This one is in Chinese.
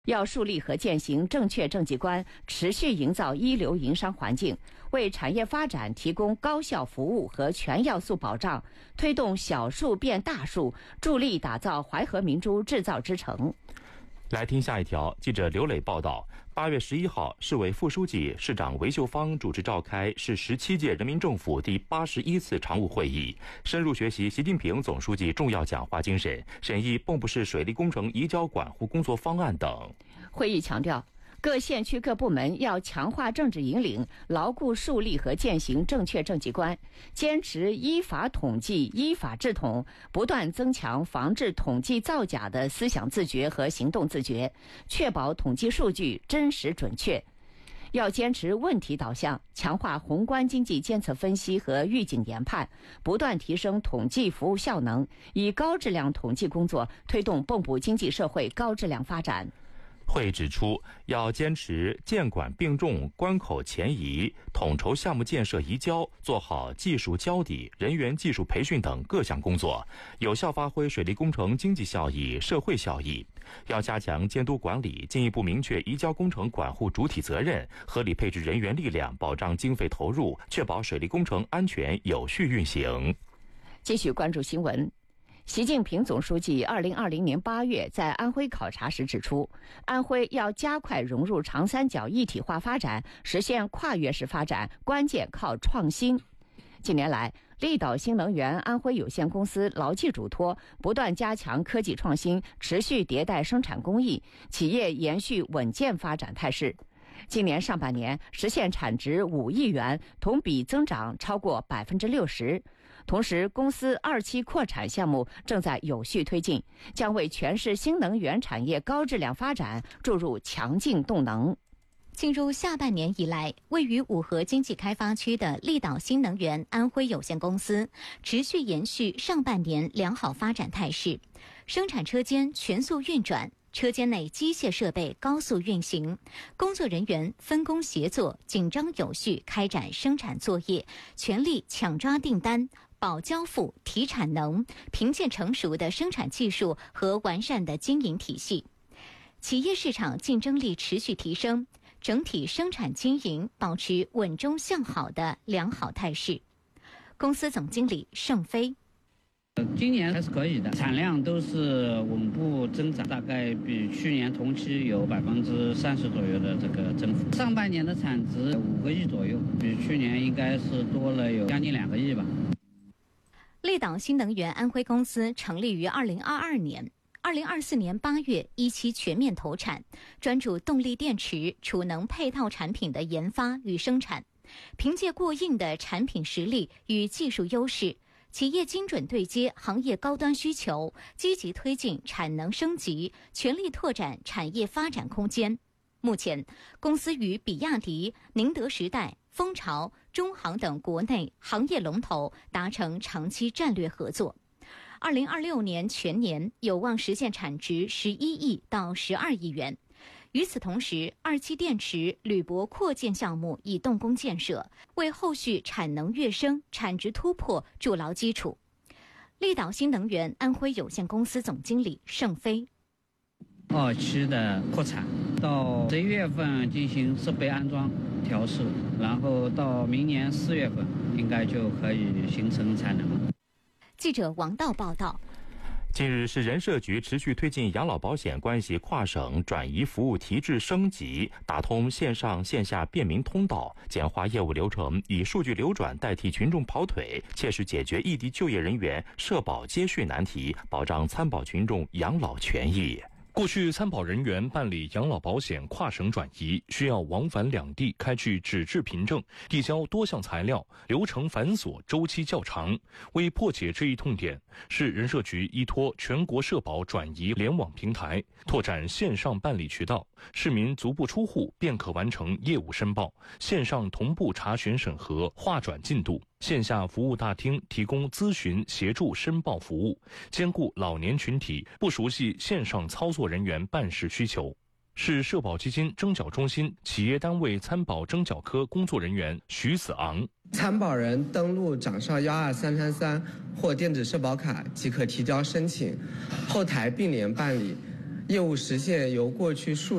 要树立和践行正确政绩观，持续营造一流营商环境，为产业发展提供高效服务和全要素保障，推动小数变大数，助力打造淮河明珠制造之城。 来听下一条，记者刘磊报道，8月11号，市委副书记、市长韦秀芳主持召开市17届人民政府第81次常务会议，深入学习习近平总书记重要讲话精神，审议蚌埠市水利工程移交管护工作方案等。 会议强调，各县区各部门要强化政治引领，牢固树立和践行正确政绩观，坚持依法统计、依法治统，不断增强防治统计造假的思想自觉和行动自觉，确保统计数据真实准确。要坚持问题导向，强化宏观经济监测分析和预警研判，不断提升统计服务效能，以高质量统计工作推动蚌埠经济社会高质量发展。 会指出，要坚持监管并重、关口前移，统筹项目建设移交，做好技术交底、人员技术培训等各项工作，有效发挥水利工程经济效益、社会效益。要加强监督管理，进一步明确移交工程管护主体责任，合理配置人员力量，保障经费投入，确保水利工程安全有序运行。 继续关注新闻。习近平总书记2020年8月在安徽考察时指出，安徽要加快融入长三角一体化发展，实现跨越式发展，关键靠创新。近年来，立岛新能源安徽有限公司牢记嘱托，不断加强科技创新，持续迭代生产工艺，企业延续稳健发展态势。今年上半年实现产值5亿元，同比增长超过60%。同时，公司2期扩产项目正在有序推进，将为全市新能源产业高质量发展注入强劲动能。 进入下半年以来，位于五河经济开发区的立岛新能源安徽有限公司持续延续上半年良好发展态势，生产车间全速运转，车间内机械设备高速运行，工作人员分工协作，紧张有序开展生产作业，全力抢抓订单，保交付、提产能，凭借成熟的生产技术和完善的经营体系，企业市场竞争力持续提升，整体生产经营保持稳中向好的良好态势。公司总经理盛飞， 今年还是可以的，产量都是稳步增长，大概比去年同期有30%左右的这个增幅。上半年的产值5个亿左右，比去年应该是多了有将近2个亿吧。 立岛新能源安徽公司成立于2022年，2024年8月1期全面投产，专注动力电池、储能配套产品的研发与生产。凭借过硬的产品实力与技术优势，企业精准对接行业高端需求，积极推进产能升级，全力拓展产业发展空间。目前，公司与比亚迪、宁德时代、蜂巢、中航等国内行业龙头达成长期战略合作。2026年全年有望实现产值11亿到12亿元。与此同时，2期电池铝箔扩建项目已动工建设，为后续产能跃升、产值突破筑牢基础。立岛新能源安徽有限公司总经理盛飞 ，2期的扩产到11月份进行设备安装调试，然后到明年4月份应该就可以形成产能了。 记者王道报道。 近日，市人社局持续推进养老保险关系跨省转移服务提质升级，打通线上线下便民通道，简化业务流程，以数据流转代替群众跑腿，切实解决异地就业人员社保接续难题，保障参保群众养老权益。 过去参保人员办理养老保险跨省转移，需要往返两地开具纸质凭证，递交多项材料，流程繁琐，周期较长。为破解这一痛点，市人社局依托全国社保转移联网平台，拓展线上办理渠道，市民足不出户便可完成业务申报，线上同步查询审核，划转进度。线下服务大厅提供咨询协助申报服务，兼顾老年群体不熟悉线上操作人员办事需求。市社保基金征缴中心企业单位参保征缴科工作人员徐子昂， 参保人登录掌上12333或电子社保卡即可提交申请，后台并联办理。 业务实现由过去数